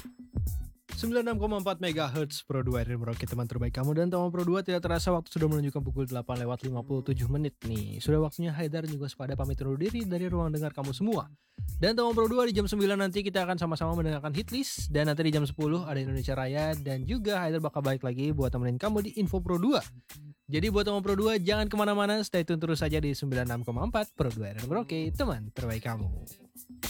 96,4 MHz Pro 2 RRI Merauke, teman terbaik kamu. Dan teman Pro 2, tidak terasa waktu sudah menunjukkan pukul 8:57 nih. Sudah waktunya Haidar juga Sepada pamit undur diri dari ruang dengar kamu semua. Dan teman Pro 2, di jam 9 nanti kita akan sama-sama mendengarkan hitlist. Dan nanti di jam 10 ada Indonesia Raya. Dan juga Haidar bakal balik lagi buat temenin kamu di Info Pro 2. Jadi buat teman Pro 2, jangan kemana-mana, stay tune terus saja di 96,4 Pro 2 RRI Merauke, teman terbaik kamu.